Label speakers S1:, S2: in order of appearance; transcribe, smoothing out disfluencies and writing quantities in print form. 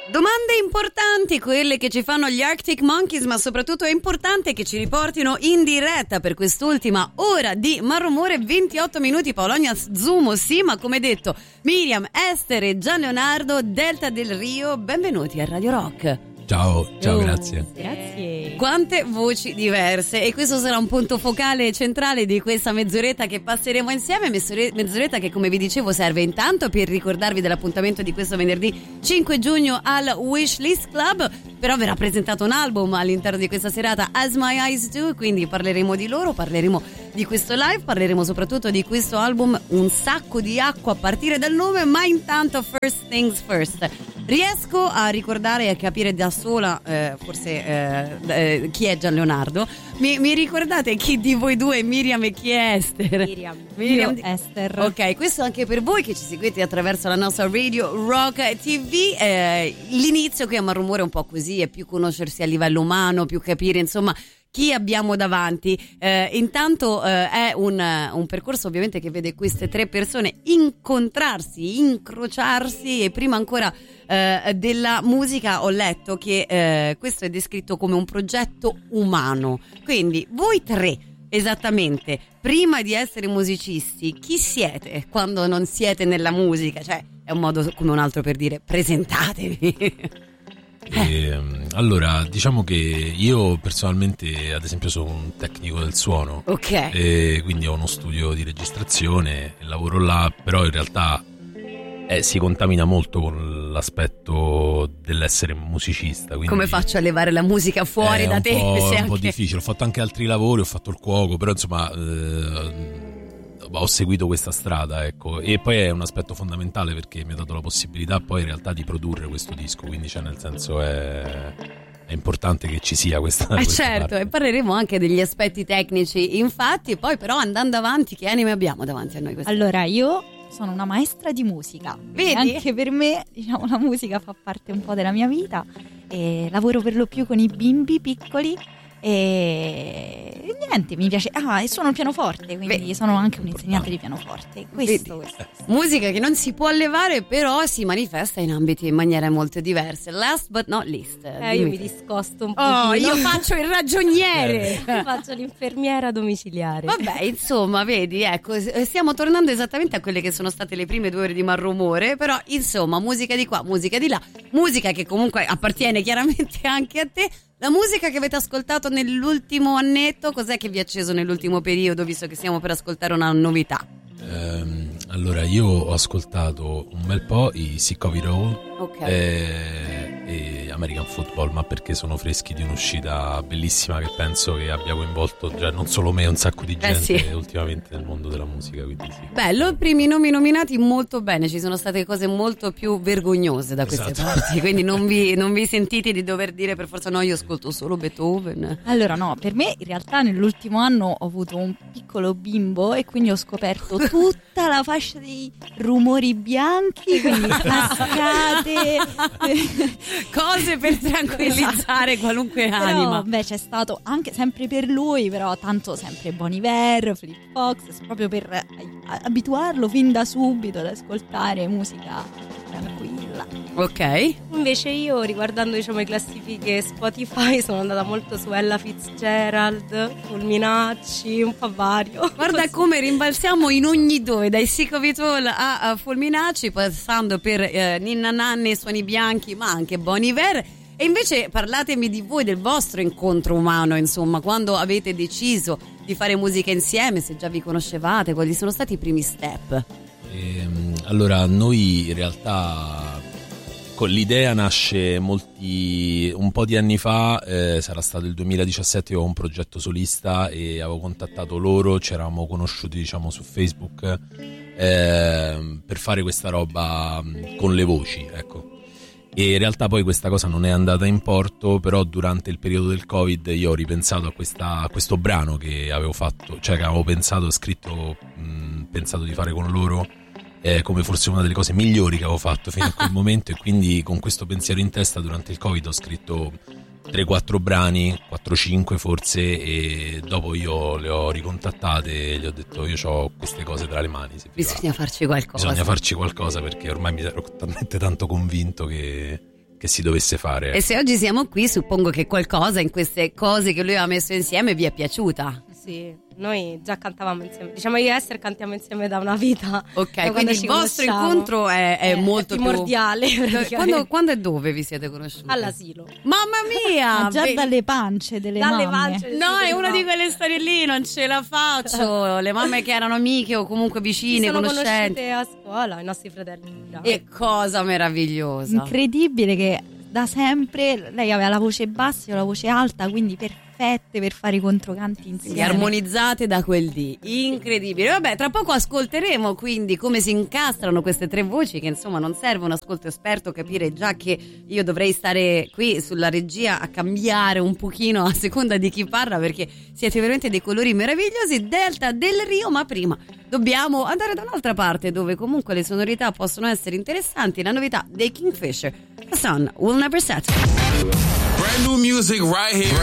S1: Domande importanti, quelle che ci fanno gli Arctic Monkeys, ma soprattutto è importante che ci riportino in diretta per quest'ultima ora di Marrumore, 28 minuti. Paolonia Zumo, sì, ma come detto, Miriam, Esther e Gian Leonardo, Delta del Rio, benvenuti a Radio Rock.
S2: Ciao, grazie.
S3: Grazie.
S1: Quante voci diverse, e questo sarà un punto focale centrale di questa mezz'oretta che passeremo insieme, mezz'oretta che, come vi dicevo, serve intanto per ricordarvi dell'appuntamento di questo venerdì 5 giugno al Wishlist Club, però verrà presentato un album all'interno di questa serata, As My Eyes Do, quindi parleremo di loro, parleremo di questo live, parleremo soprattutto di questo album, Un sacco di acqua a partire dal nome, ma intanto First Things First. Riesco a ricordare e a capire da sola, forse chi è Gian Leonardo. Mi ricordate chi di voi due è Miriam e chi è Esther?
S3: Miriam Esther.
S1: Ok, questo anche per voi che ci seguite attraverso la nostra Radio Rock TV. L'inizio qui a Marrumore è un po' così, è più conoscersi a livello umano, più capire insomma chi abbiamo davanti. Intanto è un percorso ovviamente che vede queste tre persone incontrarsi, incrociarsi, e prima ancora della musica ho letto che questo è descritto come un progetto umano. Quindi voi tre, esattamente, prima di essere musicisti, chi siete quando non siete nella musica? Cioè, è un modo come un altro per dire presentatevi.
S2: Allora, diciamo che io personalmente, ad esempio, sono un tecnico del suono,
S1: ok,
S2: quindi ho uno studio di registrazione e lavoro là, però in realtà si contamina molto con l'aspetto dell'essere musicista. Quindi
S1: come faccio a levare la musica fuori da te?
S2: È un po' difficile. Ho fatto anche altri lavori, ho fatto il cuoco, però insomma ho seguito questa strada, ecco, e poi è un aspetto fondamentale perché mi ha dato la possibilità poi in realtà di produrre questo disco, quindi cioè nel senso è importante che ci sia questa
S1: certo
S2: parte.
S1: E parleremo anche degli aspetti tecnici, infatti. Poi però, andando avanti, che anime abbiamo davanti a noi questa?
S3: Allora, io sono una maestra di musica.
S1: Vedi?
S3: E anche per me, diciamo, la musica fa parte un po' della mia vita, e lavoro per lo più con i bimbi piccoli. E niente, mi piace. E suono il pianoforte, quindi sono anche un insegnante di pianoforte. Questo.
S1: Musica che non si può levare, però si manifesta in ambiti in maniere molto diverse. Last but not least,
S4: io mi discosto un po'.
S1: Io faccio il ragioniere.
S4: Faccio l'infermiera domiciliare.
S1: Vabbè, insomma, vedi, ecco, stiamo tornando esattamente a quelle che sono state le prime 2 ore di Marrumore, però insomma, musica di qua, musica di là, musica che comunque appartiene chiaramente anche a te. La musica che avete ascoltato nell'ultimo annetto, cos'è che vi è acceso nell'ultimo periodo, visto che stiamo per ascoltare una novità?
S2: Allora, io ho ascoltato un bel po' i Sick of It All, e American Football, ma perché sono freschi di un'uscita bellissima che penso che abbia coinvolto già non solo me, un sacco di gente ultimamente nel mondo della musica, quindi sì.
S1: Bello, primi nomi nominati molto bene, ci sono state cose molto più vergognose da queste parti, quindi non vi sentite di dover dire per forza no, io ascolto solo Beethoven.
S3: Allora no, per me in realtà nell'ultimo anno ho avuto un piccolo bimbo e quindi ho scoperto tutta la fascia dei rumori bianchi, quindi cascate,
S1: cose per tranquillizzare qualunque anima.
S3: Però, c'è stato anche sempre per lui, però tanto sempre Bon Iver, Fleet Fox, proprio per abituarlo fin da subito ad ascoltare musica tranquilla.
S1: Ok.
S4: Invece io, riguardando le classifiche Spotify, sono andata molto su Ella Fitzgerald, Fulminacci, un po' vario.
S1: Guarda come rimbalziamo in ogni dove, dai Sick of It All a Fulminacci, passando per Ninna Nanni, Suoni Bianchi, ma anche Bon Iver. E invece parlatemi di voi, del vostro incontro umano, insomma, quando avete deciso di fare musica insieme, se già vi conoscevate, quali sono stati i primi step?
S2: Allora, noi in realtà l'idea nasce un po' di anni fa, sarà stato il 2017, io ho un progetto solista e avevo contattato loro, ci eravamo conosciuti diciamo su Facebook per fare questa roba con le voci, ecco. E in realtà poi questa cosa non è andata in porto, però durante il periodo del Covid io ho ripensato a questo brano che avevo fatto, cioè che avevo pensato di fare con loro, come forse una delle cose migliori che avevo fatto fino a quel momento, e quindi con questo pensiero in testa durante il Covid ho scritto 3-4 brani, 4-5 forse, e dopo io le ho ricontattate e gli ho detto io ho queste cose tra le mani, se
S1: bisogna farci qualcosa.
S2: Bisogna farci qualcosa, perché ormai mi ero talmente tanto convinto che che si dovesse fare.
S1: E se oggi siamo qui, suppongo che qualcosa in queste cose che lui ha messo insieme vi è piaciuta.
S4: Sì, noi già cantavamo insieme. Diciamo io e Esther cantiamo insieme da una vita.
S1: Ok, quindi il vostro incontro è molto
S4: primordiale.
S1: Quando e dove vi siete conosciuti?
S4: All'asilo.
S1: Mamma mia!
S3: Già dalle pance delle mamme.
S1: No, è una di quelle storie lì, non ce la faccio. Le mamme che erano amiche o comunque vicine, conoscenti.
S4: A scuola, i nostri fratelli.
S1: E cosa meravigliosa.
S3: Incredibile che da sempre lei aveva la voce bassa e la voce alta, quindi perfette per fare i controcanti insieme.
S1: Armonizzate da quel dì, incredibile. Vabbè, tra poco ascolteremo quindi come si incastrano queste tre voci, che insomma non serve un ascolto esperto capire già che io dovrei stare qui sulla regia a cambiare un pochino a seconda di chi parla, perché siete veramente dei colori meravigliosi. Delta del Rio, ma prima dobbiamo andare da un'altra parte dove comunque le sonorità possono essere interessanti. La novità dei Kingfisher, The Sun Will Never Set.
S5: Brand new music right here.